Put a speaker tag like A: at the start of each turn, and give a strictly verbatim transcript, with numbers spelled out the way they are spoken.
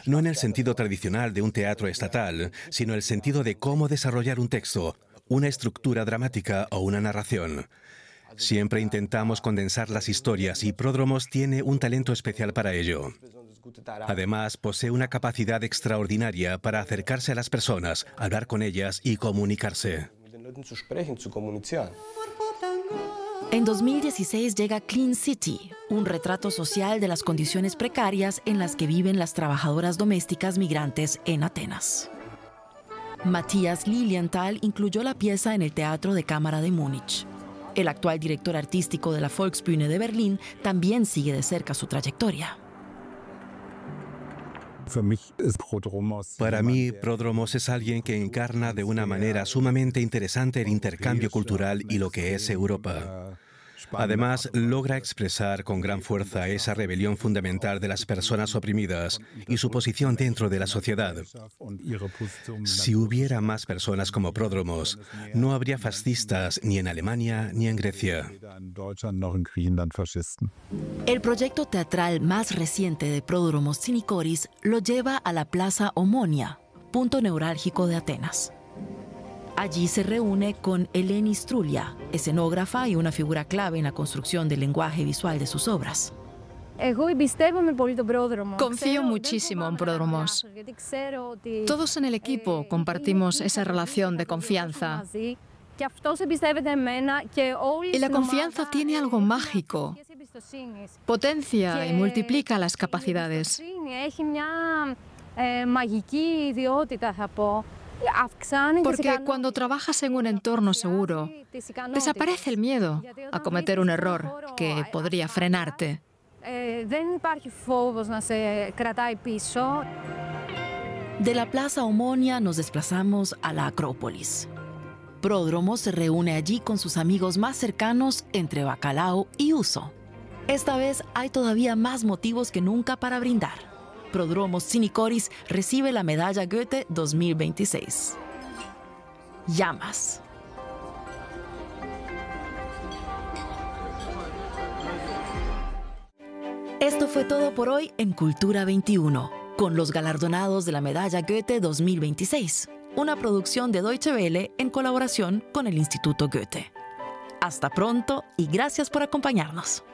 A: no en el sentido tradicional de un teatro estatal, sino el sentido de cómo desarrollar un texto, una estructura dramática o una narración. Siempre intentamos condensar las historias y Pródromos tiene un talento especial para ello. Además, posee una capacidad extraordinaria para acercarse a las personas, hablar con ellas y comunicarse.
B: En dos mil dieciséis llega Clean City, un retrato social de las condiciones precarias en las que viven las trabajadoras domésticas migrantes en Atenas. Matthias Lilienthal incluyó la pieza en el Teatro de Cámara de Múnich. El actual director artístico de la Volksbühne de Berlín también sigue de cerca su trayectoria.
A: Para mí, Pródromos es alguien que encarna de una manera sumamente interesante el intercambio cultural y lo que es Europa. Además, logra expresar con gran fuerza esa rebelión fundamental de las personas oprimidas y su posición dentro de la sociedad. Si hubiera más personas como Pródromos, no habría fascistas ni en Alemania ni en Grecia.
B: El proyecto teatral más reciente de Pródromos Tsinikoris lo lleva a la Plaza Omonia, punto neurálgico de Atenas. Allí se reúne con Eleni Stroulia, escenógrafa y una figura clave en la construcción del lenguaje visual de sus obras.
C: Confío muchísimo en Pródromos. Todos en el equipo compartimos esa relación de confianza. Y la confianza tiene algo mágico. Potencia y multiplica las capacidades. Porque cuando trabajas en un entorno seguro, desaparece el miedo a cometer un error que podría frenarte.
B: De la Plaza Omonia nos desplazamos a la Acrópolis. Pródromos se reúne allí con sus amigos más cercanos entre bacalao y uso. Esta vez hay todavía más motivos que nunca para brindar. Pródromos Tsinikoris recibe la medalla Goethe dos mil veintiséis. Llamas. Esto fue todo por hoy en Cultura veintiuno, con los galardonados de la medalla Goethe dos mil veintiséis, una producción de Deutsche Welle en colaboración con el Instituto Goethe. Hasta pronto y gracias por acompañarnos.